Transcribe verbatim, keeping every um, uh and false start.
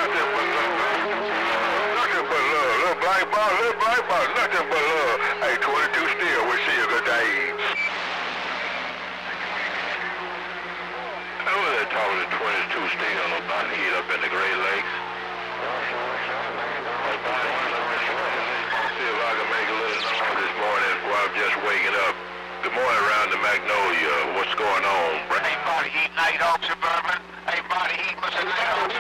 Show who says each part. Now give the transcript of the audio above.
Speaker 1: nothing but love. Nothing but love. Little black ball, little black ball, nothing but love. Hey, twenty-two still, we'll see you good days. Who was that talking to twenty-two still about heat up in the Great Lakes? See if I can make a little noise this morning while I'm just waking up. Good morning around the Magnolia. What's going on, Brad?
Speaker 2: Ain't body heat night off suburban. Ain't body heat was a night off